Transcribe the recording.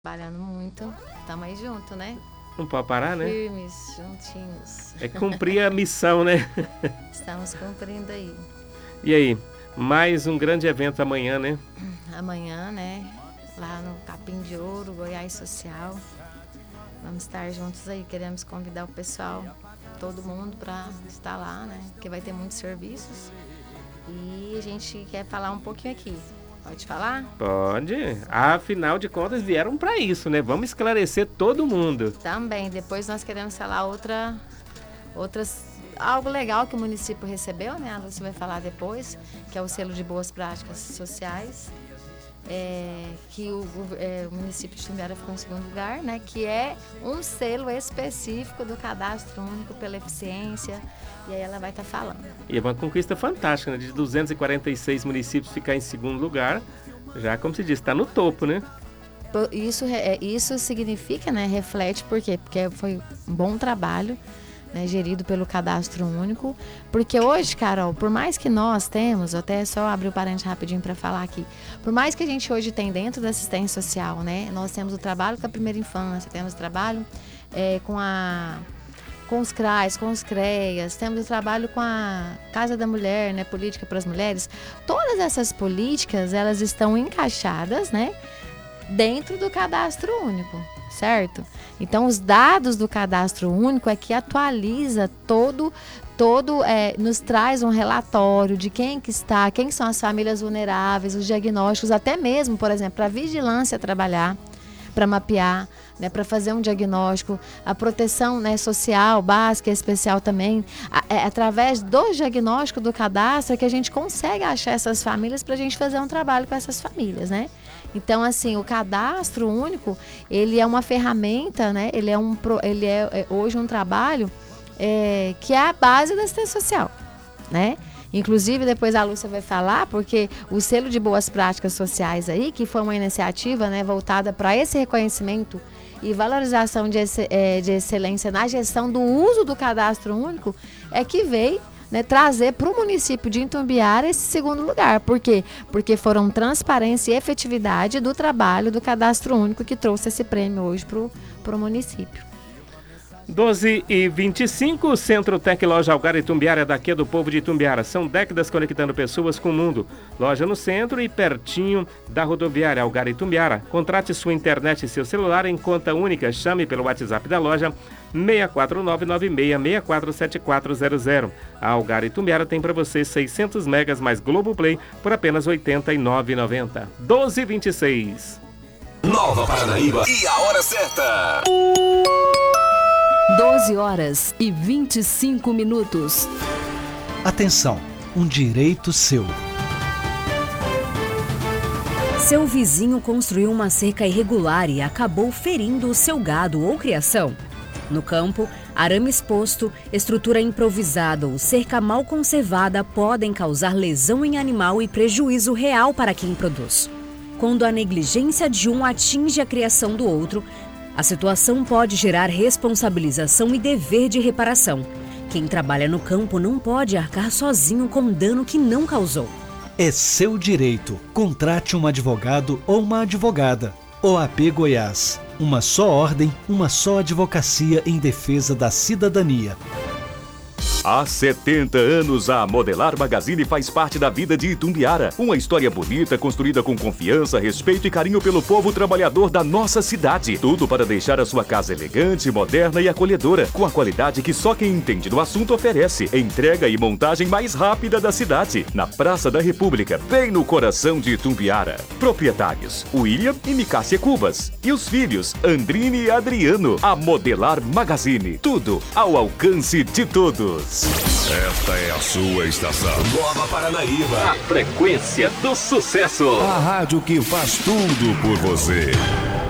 Trabalhando muito, estamos aí junto, né? Não pode parar, né? Firmes, juntinhos. É cumprir a missão, né? Estamos cumprindo aí. E aí, mais um grande evento amanhã, né? Amanhã, né? Lá no Capim de Ouro, Goiás Social. Vamos estar juntos aí. Queremos convidar o pessoal, todo mundo, para estar lá, né? Porque vai ter muitos serviços. E a gente quer falar um pouquinho aqui. Pode falar? Pode. Afinal de contas, vieram para isso, né? Vamos esclarecer todo mundo. Também. Depois nós queremos falar algo legal que o município recebeu, né? A Lúcia vai falar depois, que é o selo de boas práticas sociais. Que o município de Itumbiara ficou em segundo lugar, né? Que é um selo específico do Cadastro Único pela Eficiência. E aí ela vai estar falando. E é uma conquista fantástica, né? De 246 municípios ficar em segundo lugar, já como se diz, está no topo, né? Isso significa, né? Reflete por quê? Porque foi um bom trabalho, né, gerido pelo Cadastro Único. Porque hoje, Carol, por mais que nós temos, até só abrir o parênteses rapidinho para falar aqui, por mais que a gente hoje tem dentro da assistência social, né? Nós temos o trabalho com a primeira infância, temos o trabalho com os CRAs, com os CREAs, temos o trabalho com a Casa da Mulher, né, política para as mulheres. Todas essas políticas, elas estão encaixadas, né, dentro do Cadastro Único, certo? Então, os dados do Cadastro Único é que atualiza nos traz um relatório de quem são as famílias vulneráveis, os diagnósticos, até mesmo, por exemplo, para a vigilância trabalhar, para mapear, né, para fazer um diagnóstico, a proteção, né, social, básica e especial também. Através do diagnóstico do cadastro é que a gente consegue achar essas famílias para a gente fazer um trabalho com essas famílias, né? Então, assim, o Cadastro Único, ele é uma ferramenta, né? Ele é hoje um trabalho que é a base da assistência social, né? Inclusive, depois a Lúcia vai falar, porque o selo de boas práticas sociais aí, que foi uma iniciativa, né, voltada para esse reconhecimento e valorização de excelência na gestão do uso do Cadastro Único, é que veio, né, trazer para o município de Itumbiara esse segundo lugar. Por quê? Porque foram transparência e efetividade do trabalho do Cadastro Único que trouxe esse prêmio hoje para o município. 12h25, Centro Tec Loja Algar Itumbiara, daqui é do povo de Itumbiara. São décadas conectando pessoas com o mundo. Loja no centro e pertinho da rodoviária Algar Itumbiara. Contrate sua internet e seu celular em conta única. Chame pelo WhatsApp da loja 64996647400. A Algar Itumbiara tem para você 600 megas mais Globoplay por apenas R$ 89,90. 12h26. Nova Paranaíba e a hora certa. 12h25. Atenção, um direito seu. Seu vizinho construiu uma cerca irregular e acabou ferindo o seu gado ou criação. No campo, arame exposto, estrutura improvisada ou cerca mal conservada podem causar lesão em animal e prejuízo real para quem produz. Quando a negligência de um atinge a criação do outro, a situação pode gerar responsabilização e dever de reparação. Quem trabalha no campo não pode arcar sozinho com dano que não causou. É seu direito. Contrate um advogado ou uma advogada. OAB Goiás. Uma só ordem, uma só advocacia em defesa da cidadania. Há 70 anos, a Modelar Magazine faz parte da vida de Itumbiara. Uma história bonita, construída com confiança, respeito e carinho pelo povo trabalhador da nossa cidade. Tudo para deixar a sua casa elegante, moderna e acolhedora, com a qualidade que só quem entende do assunto oferece. Entrega e montagem mais rápida da cidade. Na Praça da República, bem no coração de Itumbiara. Proprietários, William e Micácia Cubas. E os filhos, Andrine e Adriano. A Modelar Magazine. Tudo ao alcance de todos. Esta é a sua estação. Nova Paranaíba. A frequência do sucesso. A rádio que faz tudo por você.